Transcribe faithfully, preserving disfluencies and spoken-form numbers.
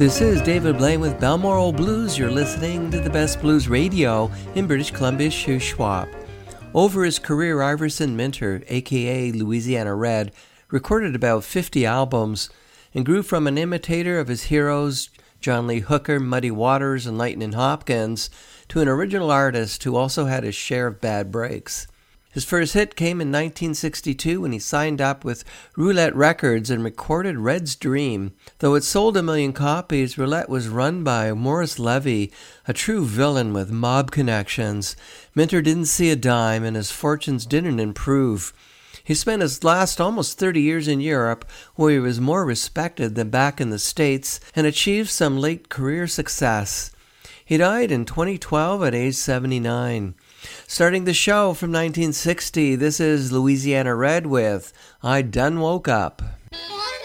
This is David Blaine with Balmoral Blues. You're listening to the best blues radio in British Columbia, Shuswap. Over his career, Iverson Minter, aka Louisiana Red, recorded about fifty albums and grew from an imitator of his heroes, John Lee Hooker, Muddy Waters, and Lightnin' Hopkins, to an original artist who also had his share of bad breaks. His first hit came in nineteen sixty-two when he signed up with Roulette Records and recorded Red's Dream. Though it sold a million copies, Roulette was run by Maurice Levy, a true villain with mob connections. Minter didn't see a dime and his fortunes didn't improve. He spent his last almost thirty years in Europe, where he was more respected than back in the States, and achieved some late career success. He died in twenty twelve at age seventy-nine. Starting the show from nineteen sixty, this is Louisiana Red with I Done Woke Up.